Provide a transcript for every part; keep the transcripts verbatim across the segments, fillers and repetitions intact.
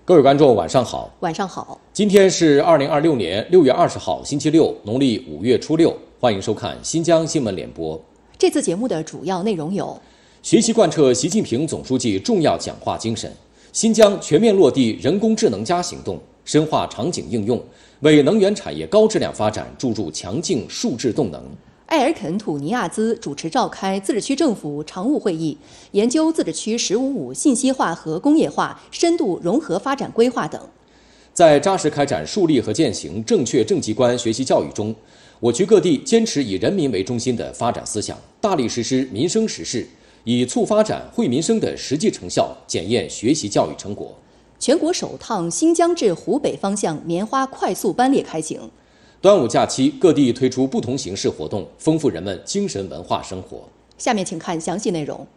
各位观众，晚上好。 晚上好。 今天是二零二六年六月二十号，星期六，农历五月初六。欢迎收看新疆新闻联播。 这次节目的主要内容有： 学习贯彻习近平总书记重要讲话精神，新疆全面落地人工智能加行动，深化场景应用，为能源产业高质量发展注入强劲数字动能。 埃尔肯土尼亚兹主持召开自治区政府常务会议，研究自治区“十五五”信息化和工业化深度融合发展规划等。 在扎实开展树立和践行正确政绩观学习教育中，我局各地坚持以人民为中心的发展思想，大力实施民生实事，以促发展惠民生的实际成效检验学习教育成果。 全国首趟新疆至湖北方向棉花快速班列开行。 端午假期，各地推出不同形式活动，丰富人们精神文化生活。 下面请看详细内容。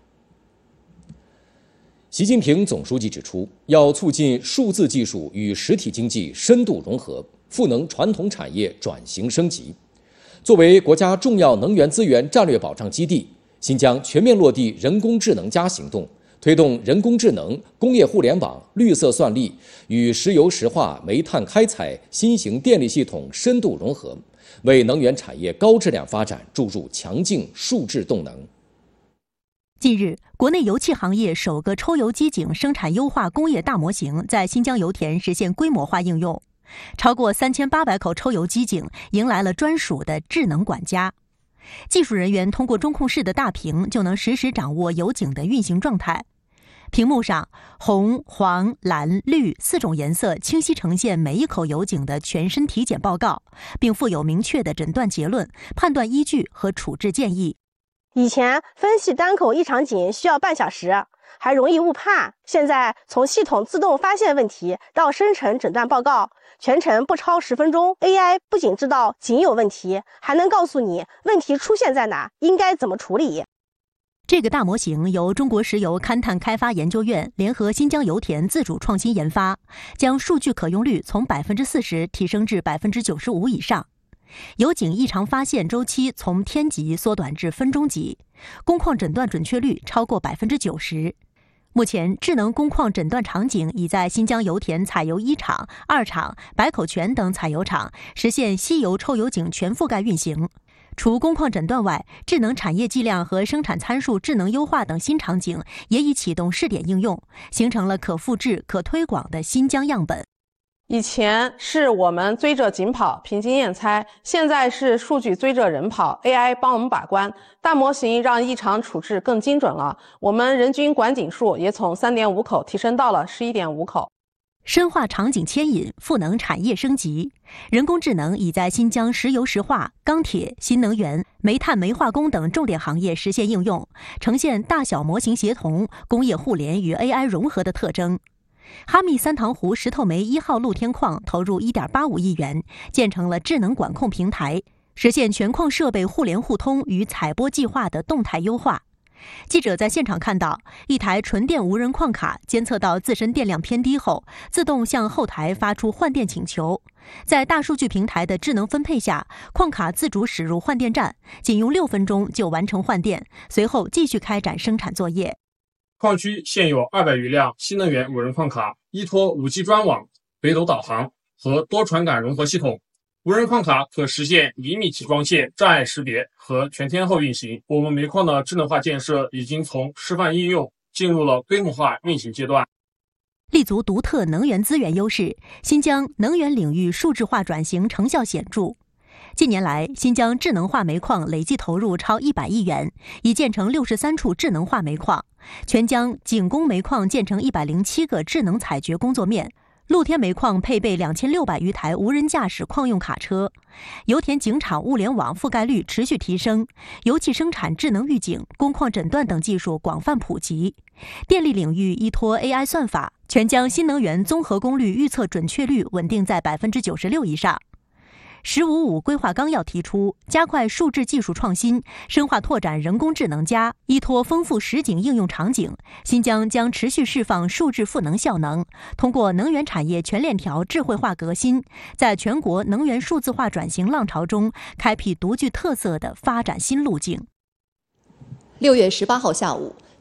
习近平总书记指出，要促进数字技术与实体经济深度融合，赋能传统产业转型升级。作为国家重要能源资源战略保障基地，新疆全面落地人工智能加行动，推动人工智能、工业互联网、绿色算力与石油石化、煤炭开采新型电力系统深度融合，为能源产业高质量发展注入强劲数字动能。 近日，国内油气行业首个抽油机井生产优化工业大模型在新疆油田实现规模化应用，超过三千八百口抽油机井迎来了专属的智能管家。技术人员通过中控室的大屏就能实时掌握油井的运行状态。屏幕上，红、黄、蓝、绿四种颜色清晰呈现每一口油井的全身体检报告，并附有明确的诊断结论、判断依据和处置建议。 以前分析单口异常井需要半小时，还容易误判。现在从系统自动发现问题到生成诊断报告，全程不超十分钟。A I 不仅知道井有问题，还能告诉你问题出现在哪，应该怎么处理。 这个大模型由中国石油勘探开发研究院联合新疆油田自主创新研发，将数据可用率从百分之四十提升至百分之九十五以上。油井异常发现周期从天级缩短至分钟级，工况诊断准确率超过百分之九十。目前，智能工况诊断场景已在新疆油田采油一厂、二厂、百口泉等采油厂实现稀油抽油井全覆盖运行。除工况诊断外，智能产业计量和生产参数智能优化等新场景也已启动试点应用，形成了可复制、可推广的新疆样本。 以前是我们追着井跑，凭经验猜，现在是数据追着人跑 ，A I 帮我们把关，大模型让异常处置更精准了。我们人均管井数也从 三点五口提升到了 十一点五口。 深化场景牵引，赋能产业升级。人工智能已在新疆石油石化、钢铁、新能源、煤炭煤化工等重点行业实现应用，呈现大小模型协同、工业互联与 A I 融合的特征。哈密三塘湖石头煤一号露天矿投入 一点八五亿元，建成了智能管控平台，实现全矿设备互联互通与采播计划的动态优化。记者在现场看到，一台纯电无人矿卡监测到自身电量偏低后，自动向后台发出换电请求。在大数据平台的智能分配下，矿卡自主驶入换电站，仅用六分钟就完成换电，随后继续开展生产作业。 矿区现有二百余辆新能源无人矿卡，依托 五 G 专网、北斗导航和多传感融合系统，无人矿卡可实现厘米级光线障碍识别和全天候运行。我们煤矿的智能化建设已经从示范应用进入了规模化运行阶段。 立足独特能源资源优势，新疆能源领域数字化转型成效显著。近年来，新疆智能化煤矿累计投入超一百亿元，已建成六十三处智能化煤矿。全疆井工煤矿建成一百零七个智能采掘工作面，露天煤矿配备两千六百余台无人驾驶矿用卡车。油田井场物联网覆盖率持续提升，油气生产智能预警、工况诊断等技术广泛普及。电力领域依托 A I 算法，全疆新能源综合功率预测准确率稳定在百分之九十六以上。十五五规划纲要提出，加快数字技术创新，深化拓展人工智能加，依托丰富实景应用场景，新疆将持续释放数字赋能效能，通过能源产业全链条智慧化革新，在全国能源数字化转型浪潮中，开辟独具特色的发展新路径。 六月十八号下午，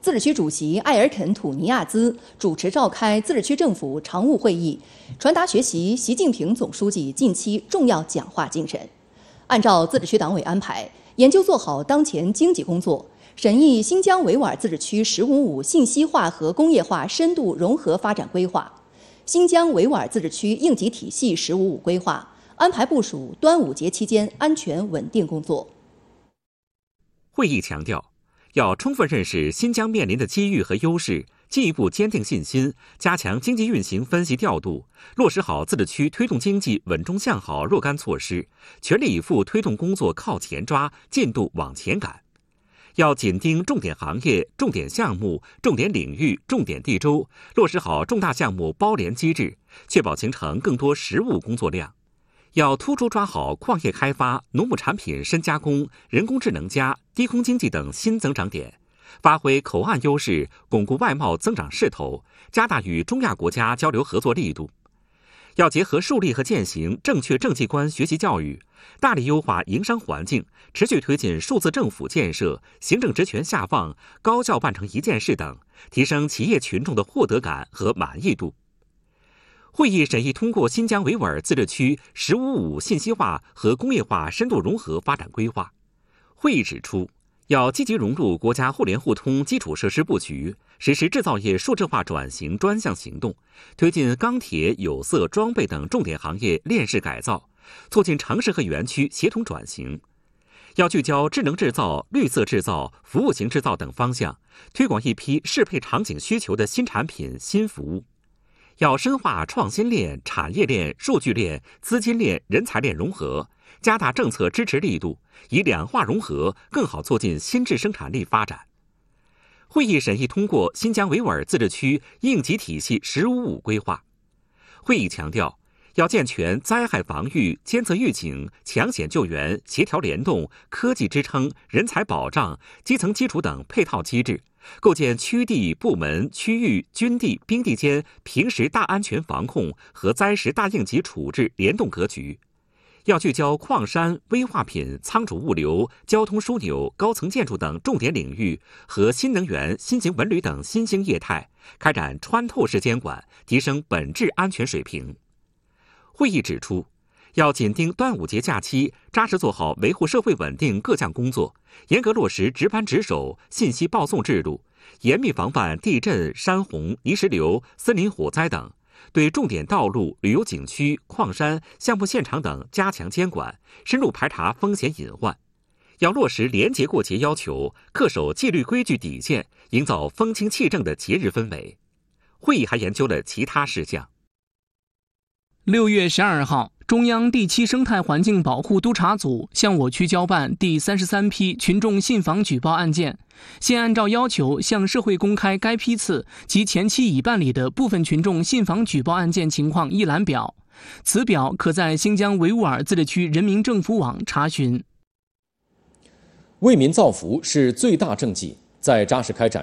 自治区主席埃尔肯·土尼亚兹主持召开自治区政府常务会议，传达学习习近平总书记近期重要讲话精神。按照自治区党委安排，研究做好当前经济工作，审议新疆维吾尔自治区“十五五”信息化和工业化深度融合发展规划、新疆维吾尔自治区应急体系“十五五”规划，安排部署端午节期间安全稳定工作。 会议强调，要充分认识新疆面临的机遇和优势，进一步坚定信心，加强经济运行分析调度，落实好自治区推动经济稳中向好若干措施，全力以赴推动工作靠前抓，进度往前赶。要紧盯重点行业、重点项目、重点领域、重点地州，落实好重大项目包联机制，确保形成更多实务工作量。要突出抓好矿业开发、农牧产品深加工、人工智能加、低空经济等新增长点，发挥口岸优势，巩固外贸增长势头，加大与中亚国家交流合作力度。要结合树立和践行正确政绩观学习教育，大力优化营商环境，持续推进数字政府建设、行政职权下放、高效办成一件事等，提升企业群众的获得感和满意度。会议审议通过新疆维吾尔自治区“十五五”信息化和工业化深度融合发展规划。会议指出，要积极融入国家互联互通基础设施布局，实施制造业数字化转型专项行动，推进钢铁、有色、装备等重点行业链式改造，促进城市和园区协同转型。要聚焦智能制造、绿色制造、服务型制造等方向，推广一批适配场景需求的新产品、新服务。要深化创新链、产业链、数据链、资金链、人才链融合，加大政策支持力度，以两化融合更好促进新质生产力发展。会议审议通过新疆维吾尔自治区应急体系“十五五”规划。会议强调，要健全灾害防御、监测预警、抢险救援、协调联动、科技支撑、人才保障、基层基础等配套机制，构建区地、部门、区域、军地、兵地间平时大安全防控和灾时大应急处置联动格局。要聚焦矿山、危化品、仓储物流、交通枢纽、高层建筑等重点领域和新能源、新型文旅等新兴业态，开展穿透式监管，提升本质安全水平。会议指出，要紧盯端午节假期，扎实做好维护社会稳定各项工作，严格落实值班值守、信息报送制度，严密防范地震、山洪、泥石流、森林火灾等，对重点道路、旅游景区、矿山、项目现场等加强监管，深入排查风险隐患。要落实廉洁过节要求，恪守纪律规矩底线，营造风清气正的节日氛围。会议还研究了其他事项。 六月十二号，中央第七生态环境保护督察组向我区交办第三十三批群众信访举报案件，现按照要求向社会公开该批次及前期已办理的部分群众信访举报案件情况一览表。此表可在新疆维吾尔自治区人民政府网查询。 为民造福是最大政绩，在扎实开展